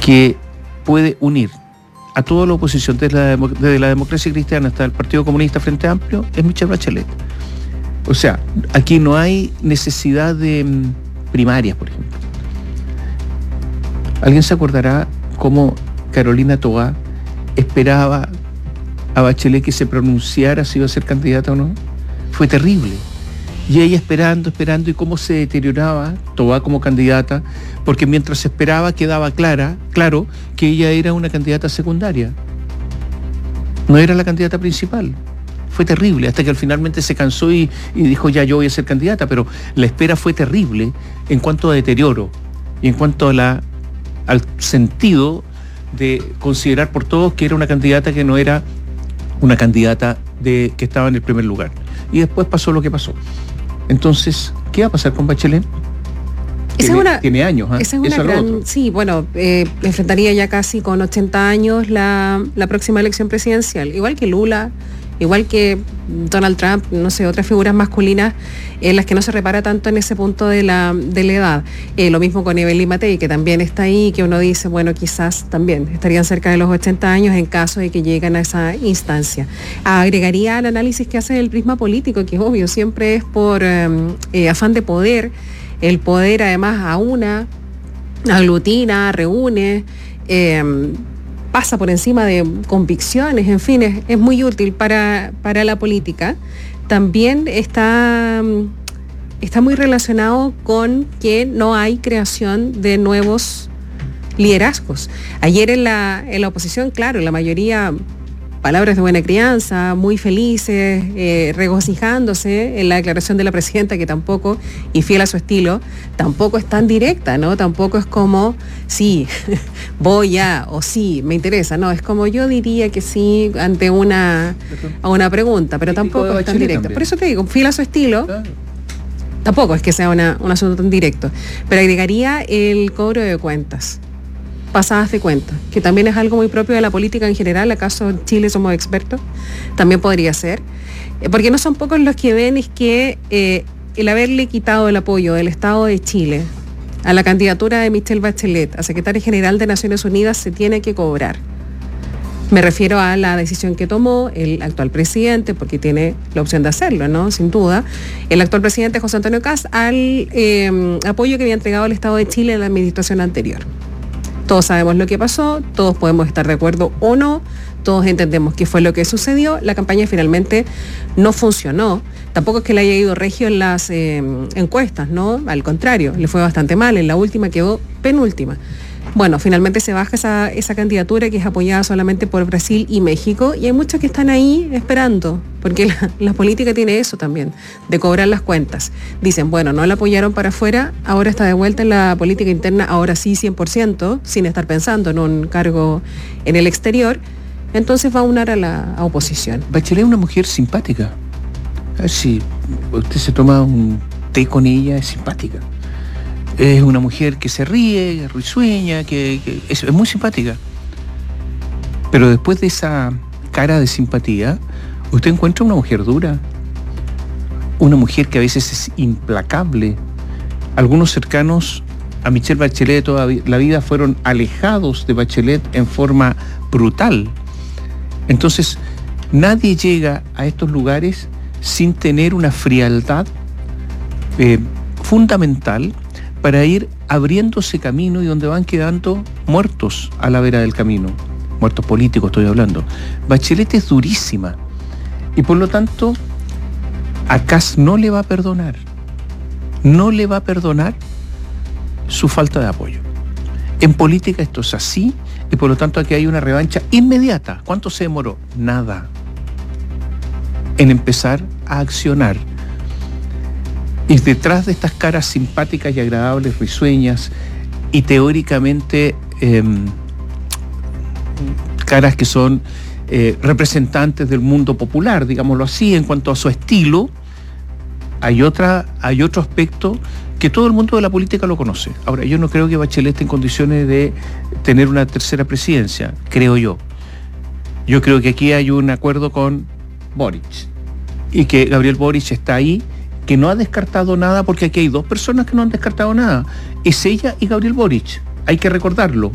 que puede unir a toda la oposición, desde la democracia cristiana hasta el Partido Comunista Frente Amplio, es Michelle Bachelet. O sea, aquí no hay necesidad de primarias, por ejemplo. ¿Alguien se acordará cómo Carolina Toá esperaba a Bachelet que se pronunciara si iba a ser candidata o no? Fue terrible. Y ella esperando, y cómo se deterioraba Toá como candidata, porque mientras esperaba quedaba claro que ella era una candidata secundaria. No era la candidata principal. Fue terrible, hasta que finalmente se cansó y dijo, ya yo voy a ser candidata, pero la espera fue terrible en cuanto a deterioro y en cuanto a al sentido de considerar por todos que era una candidata que no era una candidata que estaba en el primer lugar. Y después pasó lo que pasó. Entonces, ¿qué va a pasar con Bachelet? Tiene años, ¿eh? Esa es una gran, sí, bueno, enfrentaría ya casi con 80 años la próxima elección presidencial, igual que Lula, igual que Donald Trump, no sé, otras figuras masculinas en las que no se repara tanto en ese punto de la edad. Lo mismo con Evelyn Matei, que también está ahí, que uno dice, bueno, quizás también estarían cerca de los 80 años en caso de que lleguen a esa instancia. Agregaría al análisis que hace el prisma político, que es obvio, siempre es por afán de poder. El poder además aglutina, reúne, pasa por encima de convicciones, en fin, es muy útil para la política. También está muy relacionado con que no hay creación de nuevos liderazgos. Ayer en la oposición, claro, la mayoría, palabras de buena crianza, muy felices, regocijándose en la declaración de la presidenta, que tampoco, y fiel a su estilo, tampoco es tan directa, ¿no? Tampoco es como, sí, voy a, o sí, me interesa, no, es como yo diría que sí ante una pregunta, pero tampoco es tan directa. También. Por eso te digo, fiel a su estilo, claro. Tampoco es que sea un asunto tan directo, pero agregaría el cobro de cuentas. Pasadas de cuenta, que también es algo muy propio de la política en general. ¿Acaso en Chile somos expertos? También podría ser, porque no son pocos los que ven es que el haberle quitado el apoyo del Estado de Chile a la candidatura de Michelle Bachelet a secretaria general de Naciones Unidas se tiene que cobrar. Me refiero a la decisión que tomó el actual presidente, porque tiene la opción de hacerlo, ¿no? Sin duda. El actual presidente José Antonio Kast al apoyo que había entregado el Estado de Chile en la administración anterior. Todos sabemos lo que pasó, todos podemos estar de acuerdo o no, todos entendemos qué fue lo que sucedió. La campaña finalmente no funcionó. Tampoco es que le haya ido regio en las encuestas, ¿no? Al contrario, le fue bastante mal. En la última quedó penúltima. Bueno, finalmente se baja esa candidatura que es apoyada solamente por Brasil y México, y hay muchos que están ahí esperando, porque la política tiene eso también, de cobrar las cuentas. Dicen, bueno, no la apoyaron para afuera, ahora está de vuelta en la política interna, ahora sí 100%, sin estar pensando en un cargo en el exterior, entonces va a unar a la oposición. Bachelet es una mujer simpática. A ver si usted se toma un té con ella, es simpática. Es una mujer que se ríe, risueña, que es muy simpática. Pero después de esa cara de simpatía, usted encuentra una mujer dura. Una mujer que a veces es implacable. Algunos cercanos a Michelle Bachelet de toda la vida fueron alejados de Bachelet en forma brutal. Entonces, nadie llega a estos lugares sin tener una frialdad fundamental para ir abriéndose camino y donde van quedando muertos a la vera del camino. Muertos políticos estoy hablando. Bachelet es durísima y por lo tanto a Kast no le va a perdonar. No le va a perdonar su falta de apoyo. En política esto es así y por lo tanto aquí hay una revancha inmediata. ¿Cuánto se demoró? Nada. En empezar a accionar. Y detrás de estas caras simpáticas y agradables, risueñas, y teóricamente caras que son representantes del mundo popular, digámoslo así, en cuanto a su estilo, hay otro aspecto que todo el mundo de la política lo conoce. Ahora, yo no creo que Bachelet esté en condiciones de tener una tercera presidencia, creo yo. Yo creo que aquí hay un acuerdo con Boric, y que Gabriel Boric está ahí, que no ha descartado nada, porque aquí hay dos personas que no han descartado nada. Es ella y Gabriel Boric. Hay que recordarlo.